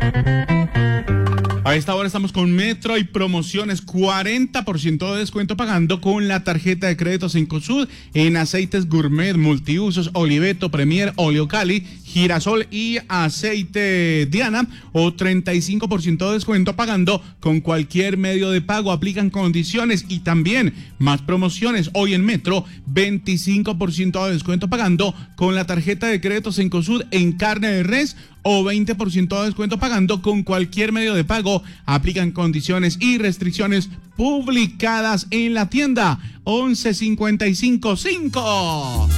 A esta hora estamos con Metro y promociones, 40% de descuento pagando con la tarjeta de crédito Cencosud en aceites gourmet, multiusos, Oliveto, Premier, Oleocali, Girasol y aceite Diana, o 35% de descuento pagando con cualquier medio de pago. Aplican condiciones y también más promociones. Hoy en Metro, 25% de descuento pagando con la tarjeta de crédito Cencosud en carne de res, o 20% de descuento pagando con cualquier medio de pago. Aplican condiciones y restricciones publicadas en la tienda. 11.55.5.